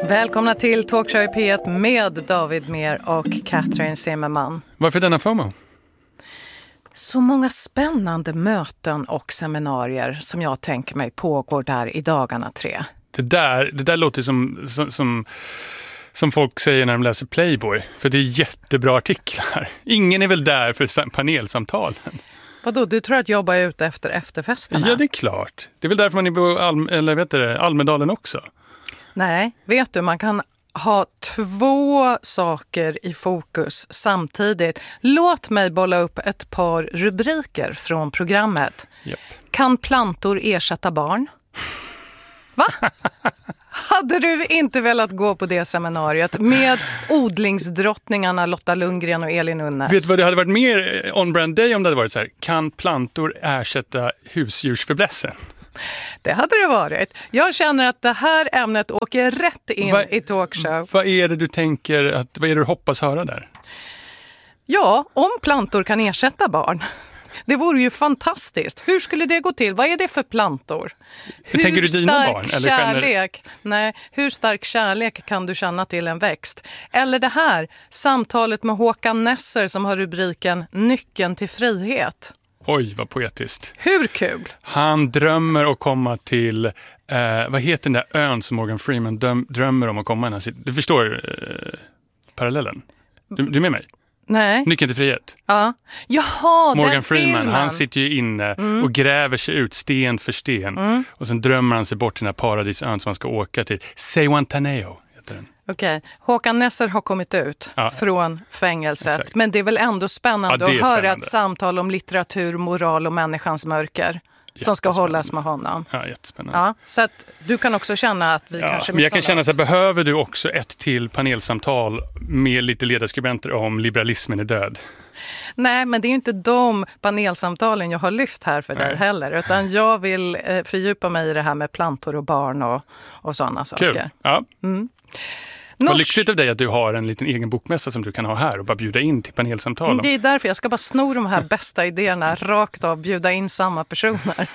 Välkomna till Talkshow i P1 med David Mer och Catherine Zimmerman. Varför denna FOMO? Så många spännande möten och seminarier som jag tänker mig pågår där i dagarna 3. Det där låter som folk säger när de läser Playboy. För det är jättebra artiklar. Ingen är väl där för panelsamtalen. Vadå, du tror att jag bara är ute efter efterfesterna? Ja, det är klart. Det är väl därför man är på Almedalen också. Nej, vet du, man kan ha 2 saker i fokus samtidigt. Låt mig bolla upp ett par rubriker från programmet. Yep. Kan plantor ersätta barn? Va? Hade du inte velat gå på det seminariet med odlingsdrottningarna Lotta Lundgren och Elin Unnes? Vet du vad, det hade varit mer on-brand day om det hade varit så här. Kan plantor ersätta husdjursfäblessen? Det hade det varit. Jag känner att det här ämnet åker rätt in i talkshow. Vad är det du tänker, vad är det du hoppas höra där? Ja, om plantor kan ersätta barn. Det vore ju fantastiskt. Hur skulle det gå till? Vad är det för plantor? Tänker du dina barn? Eller kärlek? Nej, hur stark kärlek kan du känna till en växt? Eller det här, samtalet med Håkan Nesser som har rubriken Nyckeln till frihet. Oj, vad poetiskt. Hur kul? Han drömmer att komma till, vad heter den där ön som Morgan Freeman drömmer om att komma till? Du förstår parallellen? Du är med mig? Nej. Nyckeln till frihet. Ja. Jaha, Morgan den Freeman, filmen. han sitter ju inne och gräver sig ut sten för sten. Och sen drömmer han sig bort till den här paradisön som han ska åka till. Seiwantaneo heter den. Okej, Håkan Nesser har kommit ut från fängelset. Exakt. Men det är väl ändå spännande att höra ett samtal om litteratur, moral och människans mörker som ska hållas med honom. Ja, jättespännande. Ja, så att du kan också känna att vi kanske men jag kan missar känna något. så här, behöver du också ett till panelsamtal med lite ledarskribenter om liberalismen är död? Nej, men det är ju inte de panelsamtalen jag har lyft här för dig heller. Utan jag vill fördjupa mig i det här med plantor och barn och sådana saker. Kul, ja. Vad lyxigt av dig att du har en liten egen bokmässa som du kan ha här och bara bjuda in till panelsamtal. Det är därför jag ska bara sno de här bästa idéerna rakt av, bjuda in samma personer.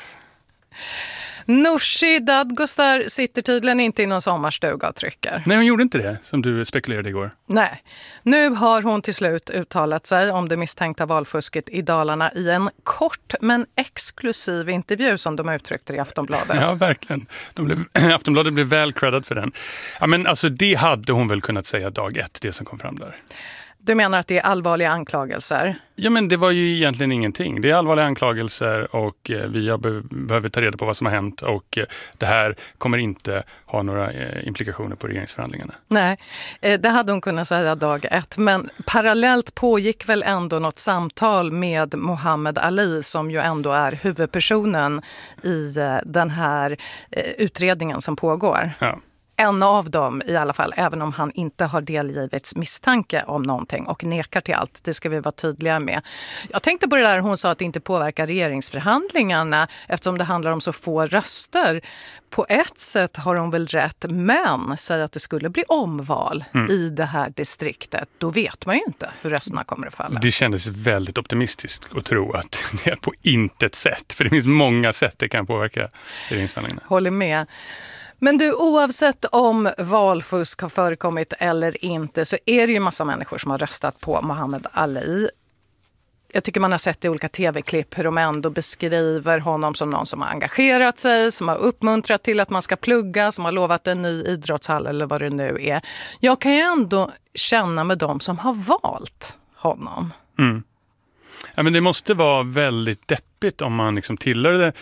Nooshi Dadgostar sitter tydligen inte i någon sommarstuga och trycker. Nej, hon gjorde inte det som du spekulerade igår. Nej. Nu har hon till slut uttalat sig om det misstänkta valfusket i Dalarna i en kort men exklusiv intervju som de uttryckte i Aftonbladet. Ja, verkligen. Aftonbladet blev väl creddat för den. Ja, men alltså det hade hon väl kunnat säga dag 1, det som kom fram där. Du menar att det är allvarliga anklagelser? Ja, men det var ju egentligen ingenting. Det är allvarliga anklagelser och vi behöver ta reda på vad som har hänt och det här kommer inte ha några implikationer på regeringsförhandlingarna. Nej, det hade hon kunnat säga dag 1. Men parallellt pågick väl ändå något samtal med Mohammed Ali som ju ändå är huvudpersonen i den här utredningen som pågår. Ja. En av dem i alla fall, även om han inte har delgivits misstanke om någonting och nekar till allt. Det ska vi vara tydliga med. Jag tänkte på det där hon sa att det inte påverkar regeringsförhandlingarna eftersom det handlar om så få röster. På ett sätt har hon väl rätt, men säger att det skulle bli omval i det här distriktet. Då vet man ju inte hur rösterna kommer att falla. Det kändes väldigt optimistiskt att tro att det är på intet sätt. För det finns många sätt det kan påverka regeringsförhandlingarna. Håller med. Men du, oavsett om valfusk har förekommit eller inte så är det ju massa människor som har röstat på Mohammed Ali. Jag tycker man har sett i olika tv-klipp hur de ändå beskriver honom som någon som har engagerat sig, som har uppmuntrat till att man ska plugga, som har lovat en ny idrottshall eller vad det nu är. Jag kan ju ändå känna med dem som har valt honom. Mm. Ja, men det måste vara väldigt deppigt om man liksom tillhör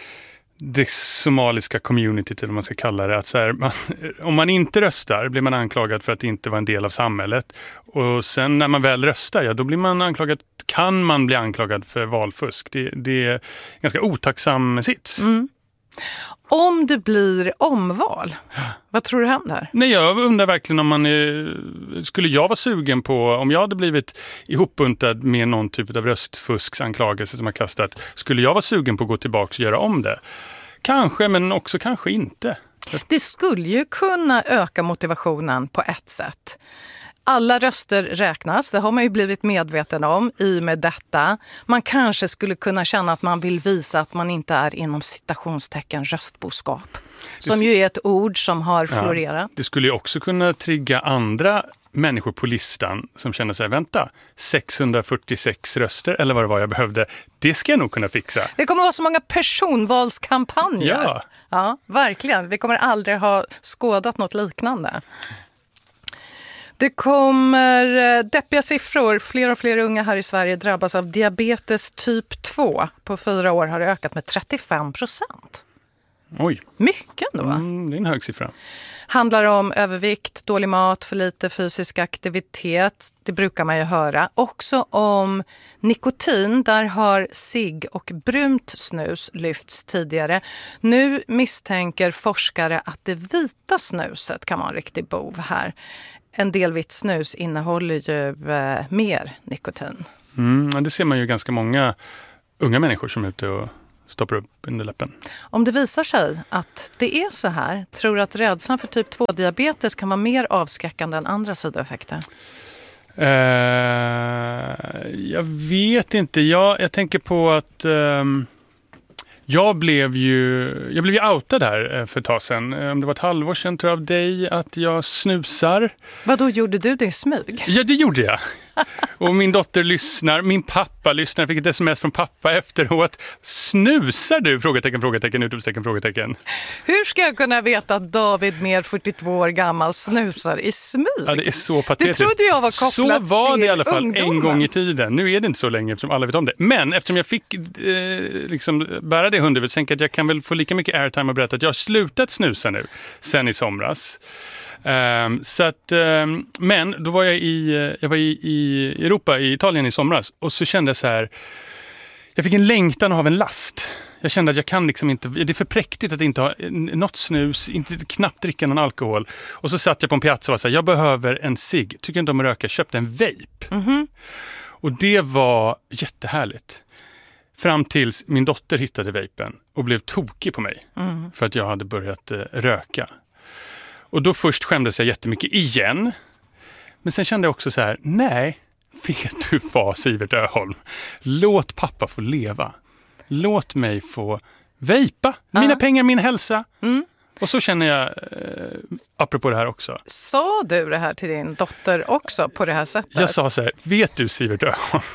det somaliska communityt eller vad man ska kalla det. Att så här, om man inte röstar blir man anklagad för att inte vara en del av samhället. Och sen när man väl röstar, ja, då blir man anklagad, kan man bli anklagad för valfusk. Det är en ganska otacksam sits. Mm. Om det blir omval, vad tror du händer? Nej, jag undrar verkligen om skulle jag vara sugen på, om jag hade blivit ihopbuntad med någon typ av röstfusksanklagelse som har kastat, skulle jag vara sugen på att gå tillbaka och göra om det? Kanske, men också kanske inte. Det skulle ju kunna öka motivationen på ett sätt. Alla röster räknas, det har man ju blivit medveten om i och med detta. Man kanske skulle kunna känna att man vill visa att man inte är inom citationstecken röstboskap. Som ju är ett ord som har florerat. Det skulle ju också kunna trigga andra människor på listan som känner sig, vänta, 646 röster eller vad det var jag behövde, det ska jag nog kunna fixa. Det kommer att vara så många personvalskampanjer. Ja, verkligen. Vi kommer aldrig ha skådat något liknande. Det kommer deppiga siffror. Fler och fler unga här i Sverige drabbas av diabetes typ 2. På 4 år har det ökat med 35%. Oj. Mycket då. Det är en hög siffra. Handlar om övervikt, dålig mat, för lite fysisk aktivitet. Det brukar man ju höra. Också om nikotin. Där har cigg och brunt snus lyfts tidigare. Nu misstänker forskare att det vita snuset kan vara en riktig bov här. En del vitt snus innehåller ju mer nikotin. Det ser man ju ganska många unga människor som är ute och stoppar upp under läppen. Om det visar sig att det är så här, tror du att rädslan för typ 2-diabetes kan vara mer avskräckande än andra sidoeffekter? Jag vet inte. Jag tänker på att jag blev ju outad här för ett tag sedan. Om det var ett halvår sedan tror jag av dig att jag snusar. Vad då gjorde du det i smyg? Ja, det gjorde jag. Och min dotter lyssnar, min pappa lyssnar. Jag fick ett sms från pappa efteråt. Snusar du? Frågetecken, utropstecken. Hur ska jag kunna veta att David, mer 42 år gammal, snusar i smyg? Ja, det är så patetiskt. Det trodde jag var kopplat till ungdomen. Så var det i alla fall en gång i tiden. Nu är det inte så länge eftersom alla vet om det. Men eftersom jag fick bära det hundhuvudet, så tänker jag att jag kan väl få lika mycket airtime och berätta att jag har slutat snusa nu sen i somras. Men då var jag var i Europa, i Italien i somras, och så kände jag så här, jag fick en längtan av en last. Jag kände att jag kan liksom inte, det är för präktigt att inte ha något snus, inte knappt dricka någon alkohol. Och så satt jag på en piazza och var så här, jag behöver en cigg. Tycker inte om att röka, köpte en vape. Mm-hmm. Och det var jättehärligt. Fram tills min dotter hittade vapen och blev tokig på mig för att jag hade börjat röka. Och då först skämdes jag jättemycket igen. Men sen kände jag också så här, nej, vet du vad, Sivert Öholm? Låt pappa få leva. Låt mig få vejpa. Mina pengar, min hälsa. Och så känner jag, apropå det här också. Sa du det här till din dotter också på det här sättet? Jag sa så här, vet du, Sivert Öholm?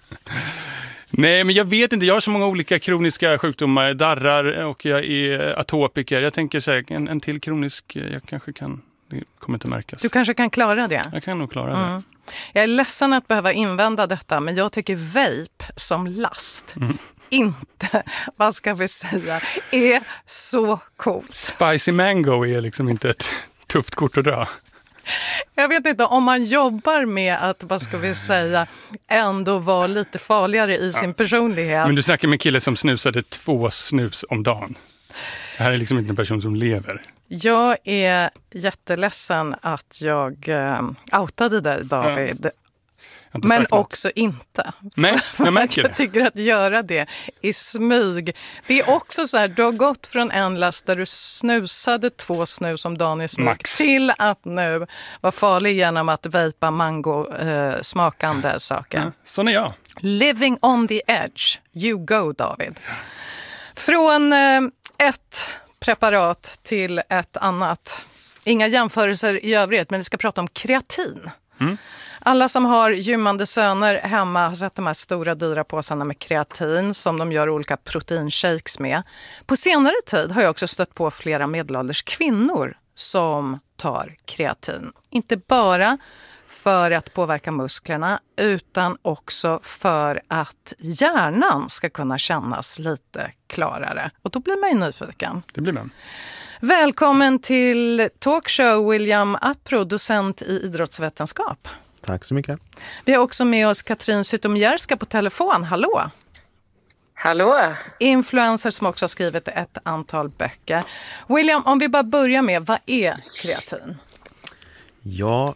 Nej, men jag vet inte. Jag har så många olika kroniska sjukdomar. Jag darrar och jag är atopiker. Jag tänker så här, en till kronisk, jag kanske kan, det kommer inte märkas. Du kanske kan klara det? Jag kan nog klara det. Jag är ledsen att behöva invända detta, men jag tycker vape som last inte, vad ska vi säga, är så coolt. Spicy mango är liksom inte ett tufft kort att dra. Jag vet inte, om man jobbar med att, vad ska vi säga, ändå vara lite farligare i sin personlighet. Men du snackar med en kille som snusade 2 snus om dagen. Det här är liksom inte en person som lever. Jag är jätteledsen att jag outade dig, David. Men också inte. Nej, jag märker det. Jag tycker att göra det i smyg. Det är också så här, du har gått från en last där du snusade 2 snus om dagen i smyg Max. Till att nu vara farlig genom att vejpa mango-smakande saker. Ja, sån är jag. Living on the edge. You go, David. Från ett preparat till ett annat. Inga jämförelser i övrigt, men vi ska prata om kreatin. Alla som har gymmande söner hemma har sett de här stora dyra påsarna med kreatin som de gör olika proteinshakes med. På senare tid har jag också stött på flera medelålders kvinnor som tar kreatin. Inte bara för att påverka musklerna utan också för att hjärnan ska kunna kännas lite klarare. Och då blir man ju nyfiken. Det blir man. Välkommen till Talkshow, William Apro, docent i idrottsvetenskap. Tack så mycket. Vi har också med oss Katrin Zytomierska på telefon. Hallå! Hallå! Influencer som också har skrivit ett antal böcker. William, om vi bara börjar med, vad är kreatin? Ja,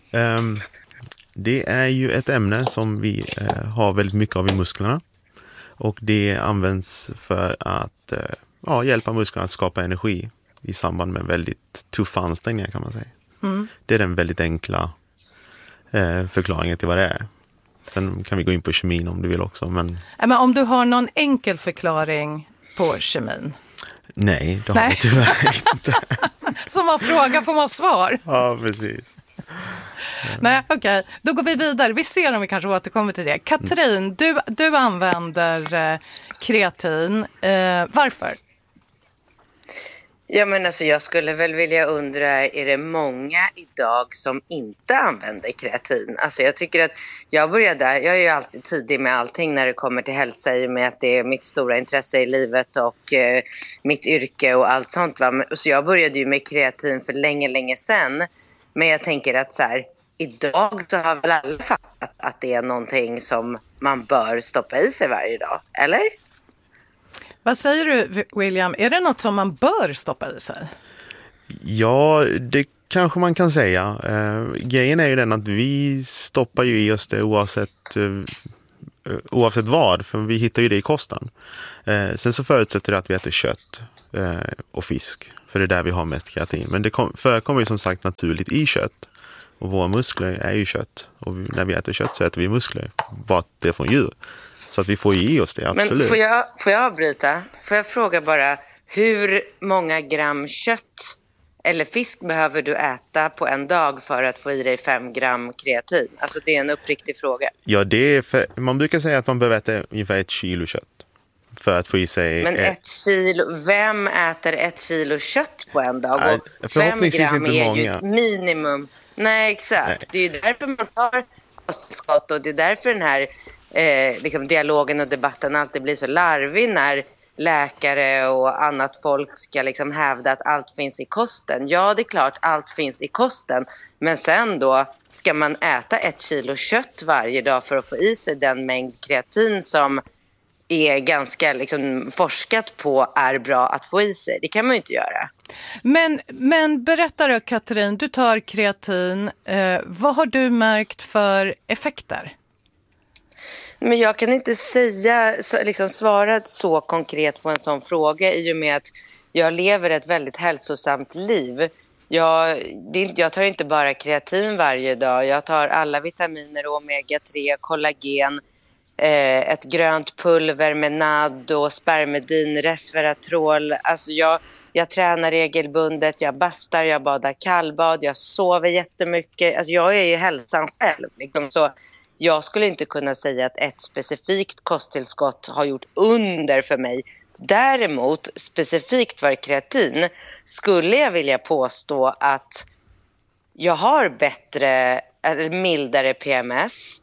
det är ju ett ämne som vi har väldigt mycket av i musklerna. Och det används för att hjälpa musklerna att skapa energi i samband med väldigt tuffa ansträngningar, kan man säga. Det är den väldigt enkla förklaringen till vad det är. Sen kan vi gå in på kemin om du vill också. Men om du har någon enkel förklaring på kemin? Nej, det har vi tyvärr inte. Som man frågar får man svar. Ja, precis. Nej, okej. Då går vi vidare. Vi ser om vi kanske återkommer till det. Katrin, du använder kreatin. Varför? Ja, men alltså jag skulle väl vilja undra, är det många idag som inte använder kreatin? Alltså jag tycker att jag börjar där. Jag är ju alltid tidig med allting när det kommer till hälsa, i och med att det är mitt stora intresse i livet och mitt yrke och allt sånt. Va? Så jag började ju med kreatin för länge sedan. Men jag tänker att så här, idag så har väl alla fattat att det är någonting som man bör stoppa i sig varje dag, eller? Vad säger du, William? Är det något som man bör stoppa i sig? Ja, det kanske man kan säga. Grejen är ju den att vi stoppar ju i oss det oavsett vad, för vi hittar ju det i kosten. Sen så förutsätter det att vi äter kött och fisk, för det är där vi har mest kreatin. Men det förekommer ju som sagt naturligt i kött. Och våra muskler är ju kött. Och när vi äter kött så äter vi muskler. Bara det från djur. Så att vi får i oss det, absolut. Men får jag avbryta? Får jag fråga bara, hur många gram kött eller fisk behöver du äta på en dag för att få i dig 5 gram kreatin? Alltså det är en uppriktig fråga. Ja, man brukar säga att man behöver äta ungefär 1 kilo kött för att få i sig... Men 1 kilo, vem äter 1 kilo kött på en dag? Nej, och 5 gram inte är många. ju ett minimum. Nej, exakt. Nej. Det är ju därför man tar kosttillskott, och det är därför den här liksom dialogen och debatten alltid blir så larvig när läkare och annat folk ska liksom hävda att allt finns i kosten. Ja, det är klart, allt finns i kosten. Men sen då ska man äta 1 kilo kött varje dag för att få i sig den mängd kreatin som är ganska liksom forskat på är bra att få i sig. Det kan man ju inte göra. Men berätta då, Katrin, du tar kreatin. Vad har du märkt för effekter? Men jag kan inte säga, svara så konkret på en sån fråga, i och med att jag lever ett väldigt hälsosamt liv. Jag tar inte bara kreatin varje dag. Jag tar alla vitaminer, omega-3, kollagen, ett grönt pulver med NAD och spermidin, resveratrol. Alltså jag tränar regelbundet, jag bastar, jag badar kallbad, jag sover jättemycket. Alltså jag är ju hälsan själv. Liksom. Så jag skulle inte kunna säga att ett specifikt kosttillskott har gjort under för mig. Däremot, specifikt för kreatin, skulle jag vilja påstå att jag har bättre eller mildare PMS.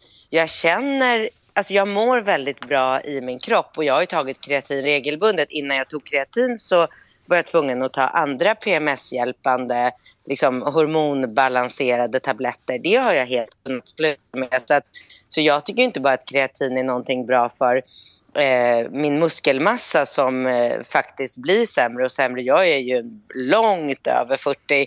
Jag mår väldigt bra i min kropp, och jag har ju tagit kreatin regelbundet. Innan jag tog kreatin så var jag tvungen att ta andra PMS-hjälpande, liksom hormonbalanserade tabletter. Det har jag helt kunnat sluta med. Så jag tycker inte bara att kreatin är någonting bra för min muskelmassa, som faktiskt blir sämre och sämre. Jag är ju långt över 40.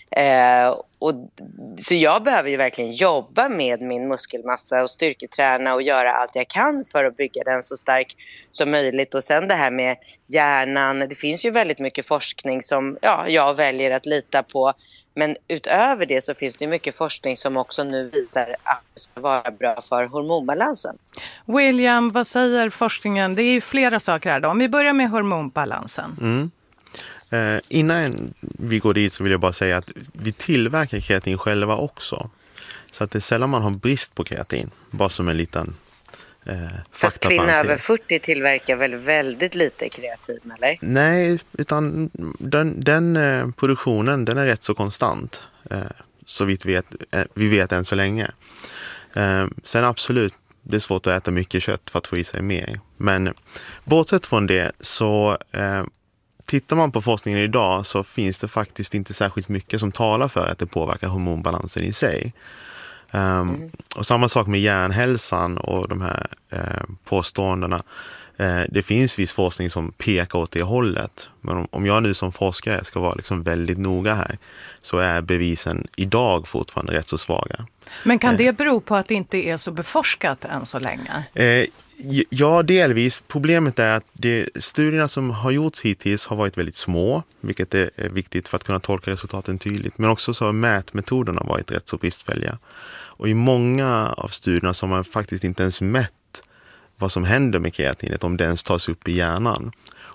Så jag behöver ju verkligen jobba med min muskelmassa och styrketräna och göra allt jag kan för att bygga den så stark som möjligt. Och sen det här med hjärnan, det finns ju väldigt mycket forskning som jag väljer att lita på. Men utöver det så finns det mycket forskning som också nu visar att det ska vara bra för hormonbalansen. William, vad säger forskningen? Det är ju flera saker här då. Om vi börjar med hormonbalansen. Innan vi går dit så vill jag bara säga att vi tillverkar kreatin själva också. Så att det är sällan man har brist på kreatin. Bara som en liten fakta. Kvinnor över 40 tillverkar väl väldigt lite kreatin, eller? Nej, utan den produktionen, den är rätt så konstant. Så vitt vi vet än så länge. Sen absolut, det är svårt att äta mycket kött för att få i sig mer. Men bortsett från det så... Tittar man på forskningen idag så finns det faktiskt inte särskilt mycket som talar för att det påverkar hormonbalansen i sig. Och samma sak med hjärnhälsan och de här påståendena. Det finns viss forskning som pekar åt det hållet. Men om jag nu som forskare ska vara liksom väldigt noga här, så är bevisen idag fortfarande rätt så svaga. Men kan det bero på att det inte är så beforskat än så länge? Ja, delvis. Problemet är att studierna som har gjorts hittills har varit väldigt små, vilket är viktigt för att kunna tolka resultaten tydligt. Men också så har mätmetoderna varit rätt så bristfälliga. Och i många av studierna så har man faktiskt inte ens mätt vad som händer med kreatinet, om det ens tas upp i hjärnan.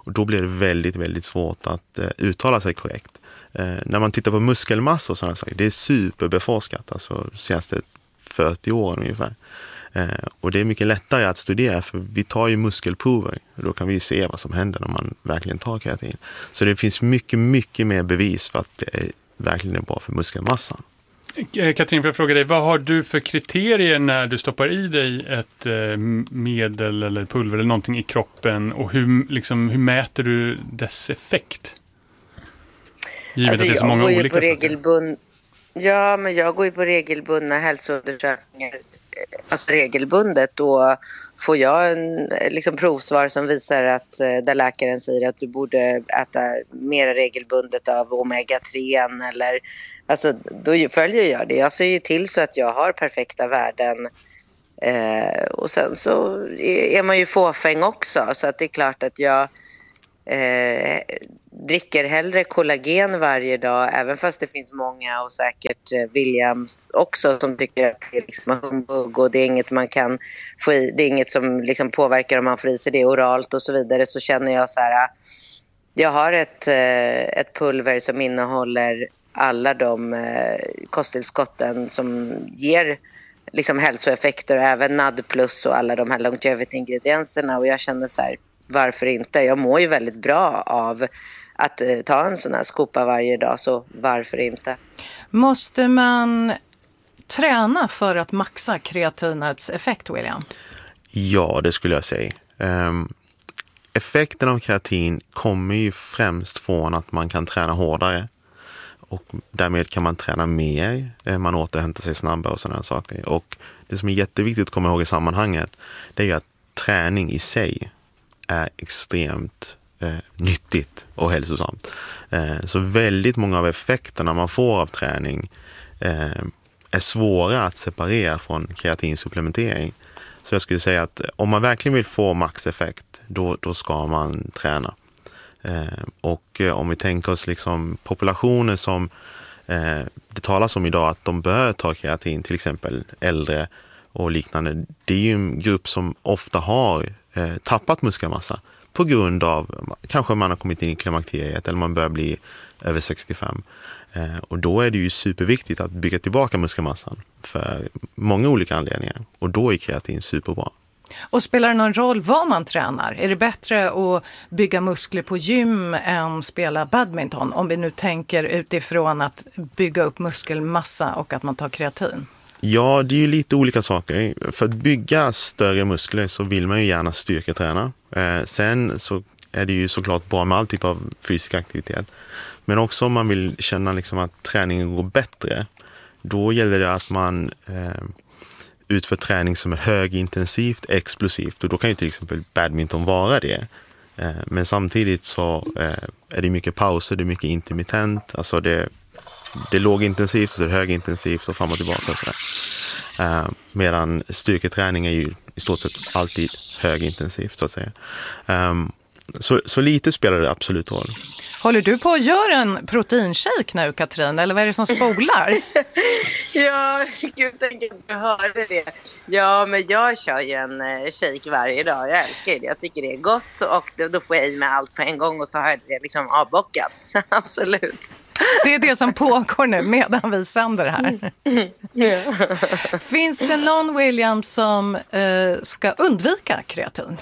Och då blir det väldigt, väldigt svårt att uttala sig korrekt. När man tittar på muskelmassa och sådana saker, det är superbeforskat, alltså senaste 40 år ungefär. Och det är mycket lättare att studera, för vi tar ju muskelprover och då kan vi ju se vad som händer när man verkligen tar kreatin. Så det finns mycket, mycket mer bevis för att det verkligen är bra för muskelmassan. Katrin, får jag fråga dig, vad har du för kriterier när du stoppar i dig ett medel eller pulver eller någonting i kroppen, och hur mäter du dess effekt? Givet att det är så många olika saker. Ja, men jag går ju på regelbundna hälsoundersökningar, alltså regelbundet. Då får jag en provsvar som visar att där läkaren säger att du borde äta mer regelbundet av omega-3 eller alltså då följer jag det. Jag ser ju till så att jag har perfekta värden. Och sen så är man ju fåfäng också, så att det är klart att jag dricker hellre kollagen varje dag, även fast det finns många och säkert William också som tycker att det är liksom humbug och det är inget man kan få i, det är inget som liksom påverkar om man får i sig det oralt och så vidare. Så känner jag så här, jag har ett pulver som innehåller alla de kosttillskotten som ger liksom hälsoeffekter, och även NAD+ och alla de här longevity-ingredienserna, och jag känner så här, varför inte? Jag mår ju väldigt bra av att ta en sån här skopa varje dag, så varför inte? Måste man träna för att maxa kreatinets effekt, William? Ja, det skulle jag säga. Effekten av kreatin kommer ju främst från att man kan träna hårdare. Och därmed kan man träna mer, man återhämtar sig snabbare och sådana saker. Och det som är jätteviktigt att komma ihåg i sammanhanget, det är ju att träning i sig är extremt nyttigt och hälsosamt. Så väldigt många av effekterna man får av träning är svåra att separera från kreatinsupplementering. Så jag skulle säga att om man verkligen vill få maxeffekt, då ska man träna. Och om vi tänker oss liksom populationer som det talas om idag att de bör ta kreatin, till exempel äldre och liknande, det är ju en grupp som ofta har tappat muskelmassa på grund av kanske man har kommit in i klimakteriet eller man börjar bli över 65. Och då är det ju superviktigt att bygga tillbaka muskelmassan för många olika anledningar, och då är kreatin superbra. Och spelar det någon roll vad man tränar? Är det bättre att bygga muskler på gym än spela badminton? Om vi nu tänker utifrån att bygga upp muskelmassa och att man tar kreatin. Ja, det är ju lite olika saker. För att bygga större muskler så vill man ju gärna styrketräna. Sen så är det ju såklart bra med all typ av fysisk aktivitet. Men också om man vill känna liksom att träningen går bättre, då gäller det att man utför träning som är högintensivt, explosivt, och då kan ju till exempel badminton vara det. Men samtidigt så är det mycket pauser, det är mycket intermittent, alltså det är lågintensivt och så är det högintensivt och fram och tillbaka och sådär. Medan styrketräning är ju i stort sett alltid högintensivt så att säga. Så lite spelar det absolut roll. Håller du på att göra en proteinshake nu, Katrin? Eller vad är det som spolar? Ja, gud, tänker du hörde det. Ja, men jag kör ju en shake varje dag. Jag älskar det. Jag tycker det är gott, och då får jag i mig allt på en gång och så har jag det liksom avbockat. Så absolut. Det är det som pågår nu medan vi sänder här. Ja. Finns det någon, William, som ska undvika kreatin?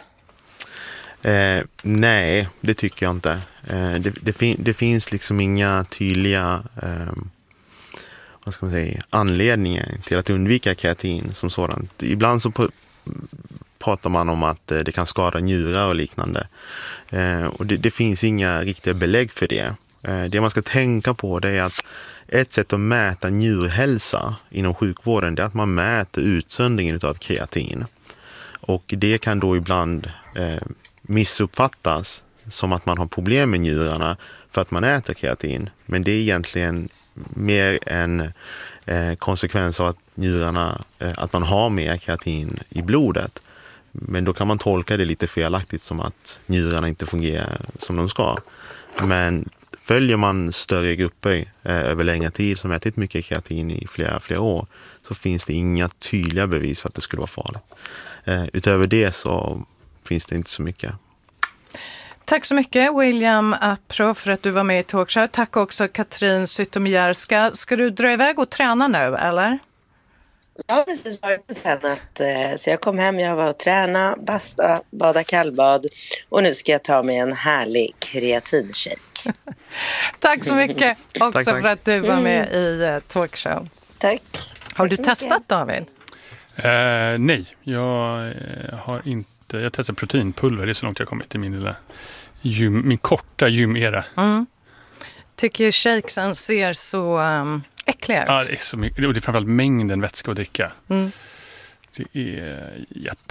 Nej, det tycker jag inte. Det finns liksom inga tydliga vad ska man säga, anledningar till att undvika kreatin som sådant. Ibland så pratar man om att det kan skada njurar och liknande. Och det finns inga riktiga belägg för det. Det man ska tänka på, det är att ett sätt att mäta njurhälsa inom sjukvården, det är att man mäter utsöndringen av kreatin. Och det kan då ibland missuppfattas som att man har problem med njurarna för att man äter kreatin. Men det är egentligen mer en konsekvens av att njurarna, att man har mer kreatin i blodet. Men då kan man tolka det lite felaktigt som att njurarna inte fungerar som de ska. Men följer man större grupper över längre tid som ätit mycket kreatin i flera år, så finns det inga tydliga bevis för att det skulle vara farligt. Utöver det så finns det inte så mycket. Tack så mycket William Apro för att du var med i Talkshow. Tack också Katrin Zytomierska. Ska du dra iväg och träna nu eller? Jag har precis varit och tränat, så jag kom hem, jag var och tränade, basta, bada kallbad och nu ska jag ta mig en härlig kreatinshake. Tack så mycket också tack. för att du var med i Talkshow. Tack. Har du testat David? Nej, jag har inte. Jag testar proteinpulver, det är så långt jag kommit i min korta gymera. Tycker shakesen ser så äckliga ut. Ja, det är så mycket. Och det är framförallt mängden vätska att dricka. Det är, japp.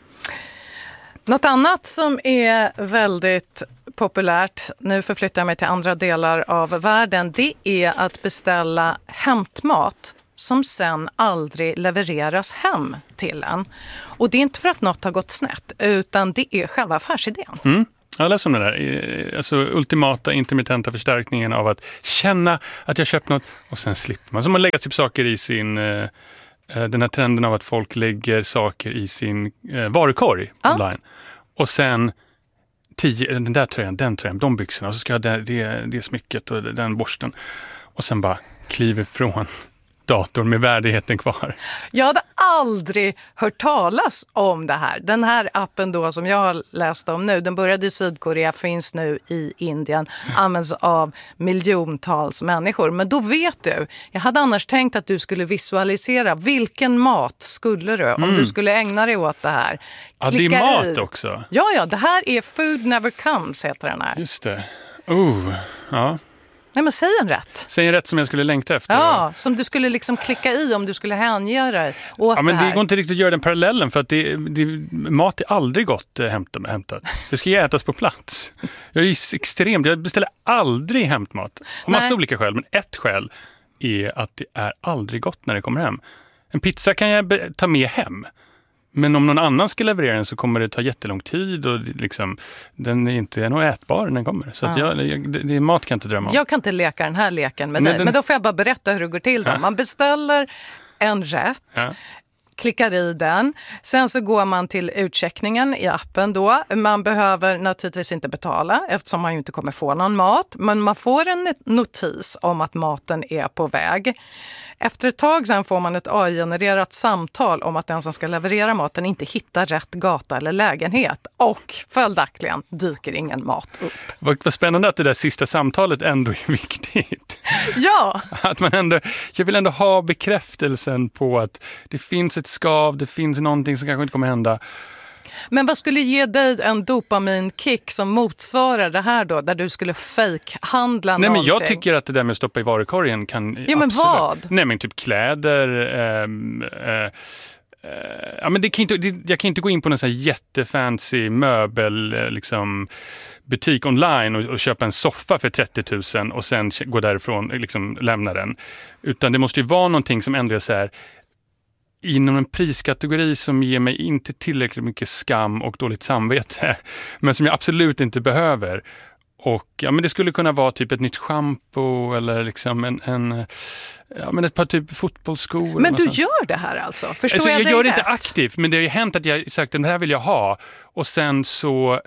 Något annat som är väldigt populärt, nu förflyttar jag mig till andra delar av världen, det är att beställa hämtmat som sen aldrig levereras hem till en. Och det är inte för att något har gått snett, utan det är själva affärsidén. Jag läser om det där. Alltså ultimata intermittenta förstärkningen av att känna att jag köpt något och sen slipper man. Som man lägger typ saker i sin... den här trenden av att folk lägger saker i sin varukorg online. Och sen 10, den där tröjan, den tröjan, de byxorna. Och så ska jag det smycket och den borsten. Och sen bara kliver från datorn med värdigheten kvar. Jag hade aldrig hört talas om det här. Den här appen då som jag har läst om nu, den började i Sydkorea, finns nu i Indien, används av miljontals människor. Men då vet du, jag hade annars tänkt att du skulle visualisera vilken mat skulle du om du skulle ägna dig åt det här. Ja, det är mat också. Ja, det här är Food Never Comes heter den här. Just det. Ja. Nej, men säg en rätt. Säg en rätt som jag skulle längta efter. Ja, som du skulle liksom klicka i om du skulle hänge dig åt ja, men det här. det går inte riktigt att göra den parallellen för att mat är aldrig gott hämtat. Det ska ju ätas på plats. Jag är ju extremt, jag beställer aldrig hämtmat. Av massa olika skäl, men ett skäl är att det är aldrig gott när det kommer hem. En pizza kan jag ta med hem. Men om någon annan ska leverera den så kommer det ta jättelång tid och liksom, den är inte nog ätbar när den kommer. Så att det är mat kan jag inte drömma om. Jag kan inte leka den här leken med dig. Men då får jag bara berätta hur det går till då. Man beställer en rätt, klickar i den. Sen så går man till utcheckningen i appen då. Man behöver naturligtvis inte betala eftersom man ju inte kommer få någon mat. Men man får en notis om att maten är på väg. Efter ett tag sen får man ett AI-genererat samtal om att den som ska leverera maten inte hittar rätt gata eller lägenhet. Och följaktligen dyker ingen mat upp. Vad spännande att det där sista samtalet ändå är viktigt. Ja! Att man ändå, jag vill ändå ha bekräftelsen på att det finns ett skav, det finns någonting som kanske inte kommer hända. Men vad skulle ge dig en dopaminkick som motsvarar det här då? Där du skulle fake-handla någonting? Nej, men jag tycker att det där med att stoppa i varukorgen kan... Ja, men vad? Nej, men typ kläder... ja, men jag kan inte gå in på någon så här jättefancy möbel liksom, butik online och köpa en soffa för 30 000 och sen gå därifrån liksom lämna den. Utan det måste ju vara någonting som ändå är så här inom en priskategori som ger mig inte tillräckligt mycket skam och dåligt samvete, men som jag absolut inte behöver. Och ja, men det skulle kunna vara typ ett nytt shampoo eller liksom ett par typ fotbollsskor. Men du gör det här alltså? Förstår jag gör det rätt? inte aktivt, men det har ju hänt att jag sagt att det här vill jag ha. Och sen så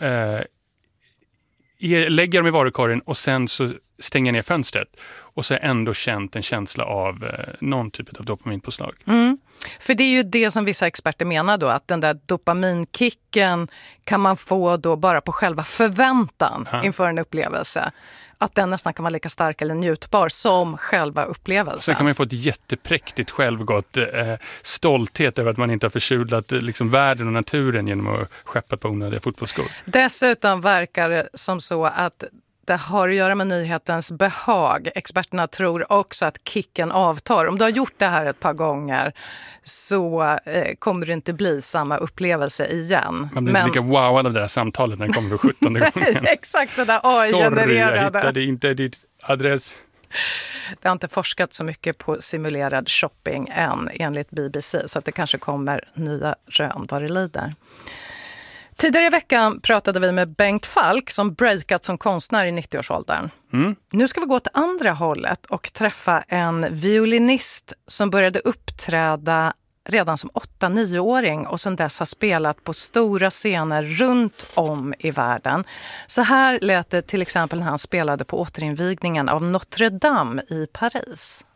lägger jag dem i varukorgen och sen så stänger jag ner fönstret. Och så har jag ändå känt en känsla av någon typ av dopaminpåslag. För det är ju det som vissa experter menar då, att den där dopaminkicken kan man få då bara på själva förväntan inför en upplevelse. Att den nästan kan vara lika stark eller njutbar som själva upplevelsen. Sen kan man få ett jättepräktigt självgott stolthet över att man inte har försudlat liksom världen och naturen genom att skeppa på onödiga fotbollsskor. Dessutom verkar det som så att det har att göra med nyhetens behag. Experterna tror också att kicken avtar. Om du har gjort det här ett par gånger så kommer det inte bli samma upplevelse igen. Man blir inte lika wowad av det där samtalet när den kommer för 17:e gången. Exakt, det där AI-genererade. Sorry, jag hittade inte ditt adress. Det har inte forskat så mycket på simulerad shopping än enligt BBC, så att det kanske kommer nya rön vad det lider. Tidigare i veckan pratade vi med Bengt Falk som breakat som konstnär i 90-årsåldern. Nu ska vi gå till andra hållet och träffa en violinist som började uppträda redan som 8-9-åring och sedan dess har spelat på stora scener runt om i världen. Så här lät det till exempel när han spelade på återinvigningen av Notre Dame i Paris.